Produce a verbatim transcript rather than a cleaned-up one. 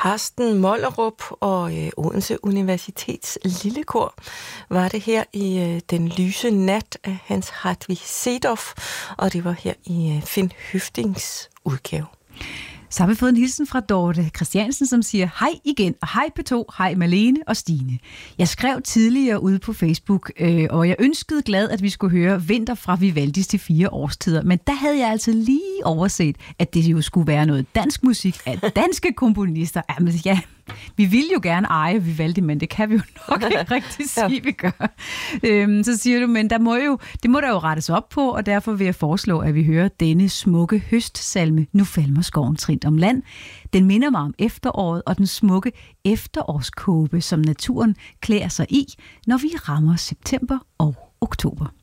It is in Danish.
Carsten Mollerup og øh, Odense Universitets Lillekor var det her i øh, Den lyse nat af Hans Hartvig Seedorf, og det var her i øh, Finn Høftings udgave. Så har vi fået en hilsen fra Dorte Christiansen, som siger, hej igen, og hej P to, hej Malene og Stine. Jeg skrev tidligere ude på Facebook, øh, og jeg ønskede glad, at vi skulle høre Vinter fra Vivaldis til fire årstider, men der havde jeg altså lige overset, at det jo skulle være noget dansk musik af danske komponister. Jamen ja, vi vil jo gerne eje Vivaldi, men det kan vi jo nok ikke rigtig sige, vi gør. Øhm, så siger du, men der må jo, det må der jo rettes op på, og derfor vil jeg foreslå, at vi hører denne smukke høstsalme, Nu falmer skoven trint om land. Den minder mig om efteråret og den smukke efterårskåbe, som naturen klæder sig i, når vi rammer september og oktober.